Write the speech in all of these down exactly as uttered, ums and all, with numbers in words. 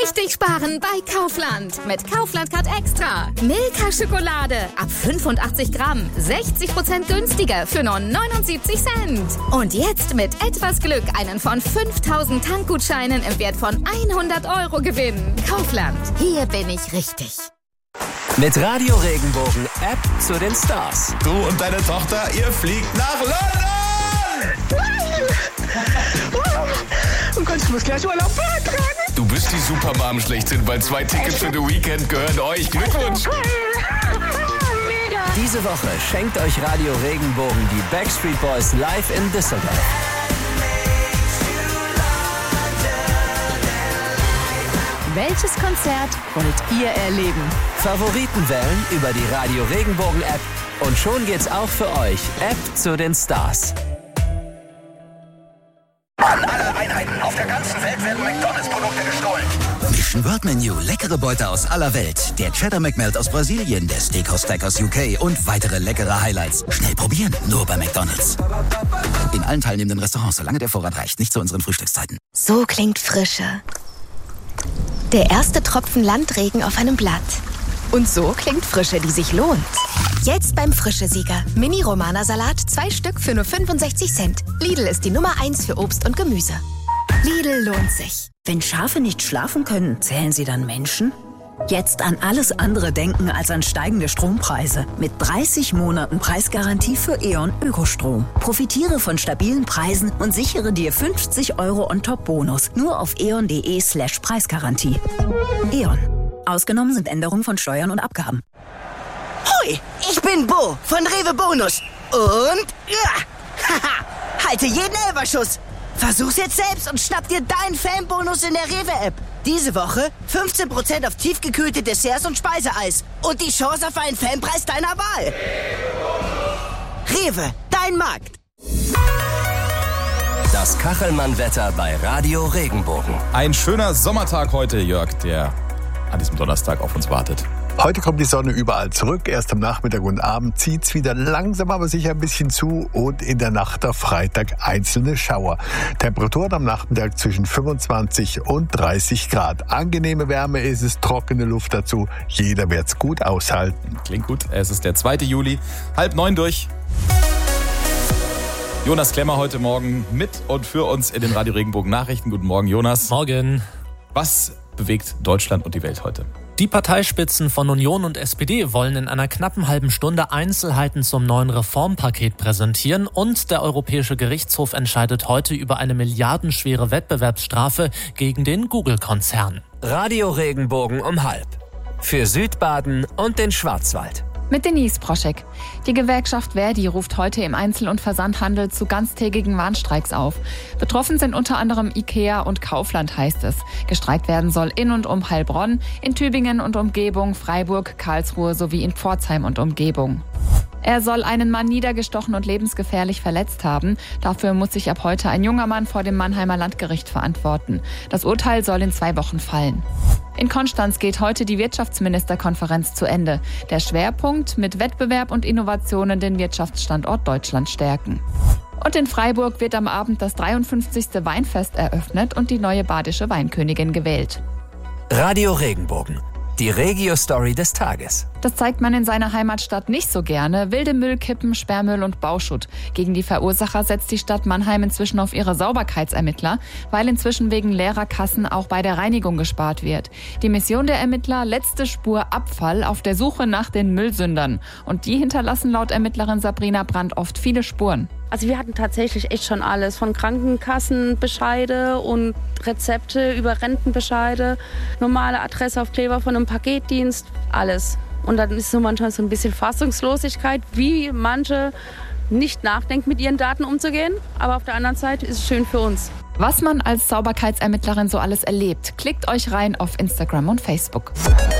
Richtig sparen bei Kaufland. Mit Kaufland Card Extra. Milka-Schokolade ab fünfundachtzig Gramm. sechzig Prozent günstiger für nur neunundsiebzig Cent. Und jetzt mit etwas Glück einen von fünftausend Tankgutscheinen im Wert von hundert Euro gewinnen. Kaufland. Hier bin ich richtig. Mit Radio Regenbogen App zu den Stars. Du und deine Tochter, ihr fliegt nach London! Oh Gott, ich muss gleich Urlaub beantragen. Du bist die Supermom schlechthin, weil zwei Tickets für The Weekend gehören euch. Glückwunsch! Diese Woche schenkt euch Radio Regenbogen die Backstreet Boys live in Düsseldorf. Welches Konzert wollt ihr erleben? Favoriten wählen über die Radio Regenbogen App und schon geht's auch für euch. App zu den Stars. An alle Einheiten auf der ganzen Welt werden McDonalds-Produkte gestohlen. Mission World Menu, leckere Beute aus aller Welt. Der Cheddar McMelt aus Brasilien, der Steakhouse Stack aus U K und weitere leckere Highlights. Schnell probieren, nur bei McDonalds. In allen teilnehmenden Restaurants, solange der Vorrat reicht, nicht zu unseren Frühstückszeiten. So klingt Frische. Der erste Tropfen Landregen auf einem Blatt. Und so klingt Frische, die sich lohnt. Jetzt beim Frische-Sieger. Mini-Romana-Salat, zwei Stück für nur fünfundsechzig Cent. Lidl ist die Nummer eins für Obst und Gemüse. Lidl lohnt sich. Wenn Schafe nicht schlafen können, zählen sie dann Menschen? Jetzt an alles andere denken als an steigende Strompreise. Mit dreißig Monaten Preisgarantie für E.ON Ökostrom. Profitiere von stabilen Preisen und sichere dir fünfzig Euro on-top-Bonus. Nur auf eon.de slash Preisgarantie. E.ON. Ausgenommen sind Änderungen von Steuern und Abgaben. Hoi, ich bin Bo von Rewe Bonus. Und ja, haha, halte jeden Elferschuss. Versuch's jetzt selbst und schnapp dir deinen Fanbonus in der Rewe-App. Diese Woche fünfzehn Prozent auf tiefgekühlte Desserts und Speiseeis. Und die Chance auf einen Fanpreis deiner Wahl. Rewe, dein Markt. Das Kachelmann-Wetter bei Radio Regenbogen. Ein schöner Sommertag heute, Jörg, der an diesem Donnerstag auf uns wartet. Heute kommt die Sonne überall zurück. Erst am Nachmittag und Abend zieht's wieder langsam, aber sicher ein bisschen zu. Und in der Nacht auf Freitag einzelne Schauer. Temperaturen am Nachmittag zwischen fünfundzwanzig und dreißig Grad. Angenehme Wärme ist es, trockene Luft dazu. Jeder wird's gut aushalten. Klingt gut. Es ist der zweite Juli, halb neun durch. Jonas Klemmer heute Morgen mit und für uns in den Radio Regenbogen Nachrichten. Guten Morgen, Jonas. Morgen. Was bewegt Deutschland und die Welt heute? Die Parteispitzen von Union und S P D wollen in einer knappen halben Stunde Einzelheiten zum neuen Reformpaket präsentieren und der Europäische Gerichtshof entscheidet heute über eine milliardenschwere Wettbewerbsstrafe gegen den Google-Konzern. Radio Regenbogen um halb. Für Südbaden und den Schwarzwald. Mit Denise Proschek. Die Gewerkschaft Verdi ruft heute im Einzel- und Versandhandel zu ganztägigen Warnstreiks auf. Betroffen sind unter anderem IKEA und Kaufland, heißt es. Gestreikt werden soll in und um Heilbronn, in Tübingen und Umgebung, Freiburg, Karlsruhe sowie in Pforzheim und Umgebung. Er soll einen Mann niedergestochen und lebensgefährlich verletzt haben. Dafür muss sich ab heute ein junger Mann vor dem Mannheimer Landgericht verantworten. Das Urteil soll in zwei Wochen fallen. In Konstanz geht heute die Wirtschaftsministerkonferenz zu Ende. Der Schwerpunkt: mit Wettbewerb und Innovationen den Wirtschaftsstandort Deutschland stärken. Und in Freiburg wird am Abend das dreiundfünfzigste Weinfest eröffnet und die neue badische Weinkönigin gewählt. Radio Regenbogen. Die Regio-Story des Tages. Das zeigt man in seiner Heimatstadt nicht so gerne. Wilde Müllkippen, Sperrmüll und Bauschutt. Gegen die Verursacher setzt die Stadt Mannheim inzwischen auf ihre Sauberkeitsermittler, weil inzwischen wegen leerer Kassen auch bei der Reinigung gespart wird. Die Mission der Ermittler: letzte Spur Abfall auf der Suche nach den Müllsündern. Und die hinterlassen laut Ermittlerin Sabrina Brandt oft viele Spuren. Also wir hatten tatsächlich echt schon alles, von Krankenkassenbescheide und Rezepte über Rentenbescheide, normale Adressaufkleber von einem Paketdienst, alles. Und dann ist so manchmal so ein bisschen Fassungslosigkeit, wie manche nicht nachdenken, mit ihren Daten umzugehen. Aber auf der anderen Seite ist es schön für uns. Was man als Sauberkeitsermittlerin so alles erlebt, klickt euch rein auf Instagram und Facebook.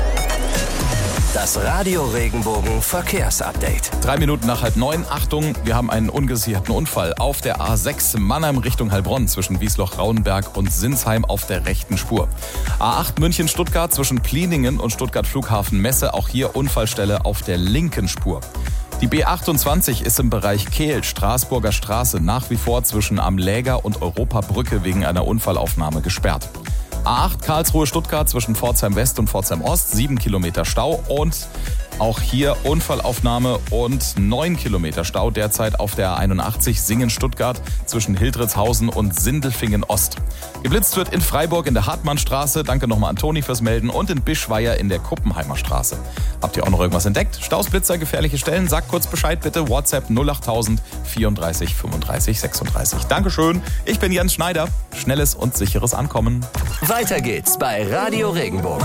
Das Radio Regenbogen Verkehrsupdate. Drei Minuten nach halb neun. Achtung, wir haben einen ungesicherten Unfall auf der A sechs Mannheim Richtung Heilbronn zwischen Wiesloch-Rauenberg und Sinsheim auf der rechten Spur. A acht München-Stuttgart zwischen Pliningen und Stuttgart-Flughafen-Messe. Auch hier Unfallstelle auf der linken Spur. Die B achtundzwanzig ist im Bereich Kehl, Straßburger Straße, nach wie vor zwischen Am Läger und Europabrücke wegen einer Unfallaufnahme gesperrt. A acht Karlsruhe-Stuttgart zwischen Pforzheim West und Pforzheim Ost, sieben Kilometer Stau und auch hier Unfallaufnahme und neun Kilometer Stau derzeit auf der A einundachtzig Singen-Stuttgart zwischen Hildritzhausen und Sindelfingen Ost. Geblitzt wird in Freiburg in der Hartmannstraße, danke nochmal an Toni fürs Melden, und in Bischweier in der Kuppenheimer Straße. Habt ihr auch noch irgendwas entdeckt? Staus, Blitzer, gefährliche Stellen? Sagt kurz Bescheid bitte, WhatsApp null acht null null vierunddreißig fünfunddreißig sechsunddreißig. Dankeschön, ich bin Jens Schneider. Schnelles und sicheres Ankommen. Weiter geht's bei Radio Regenbogen.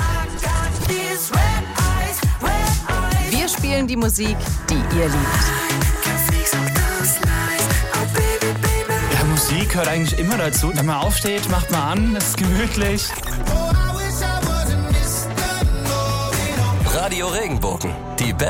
Wir spielen die Musik, die ihr liebt. Ja, Musik hört eigentlich immer dazu. Wenn man aufsteht, macht man an, es ist gemütlich. Radio Regenbogen, die beste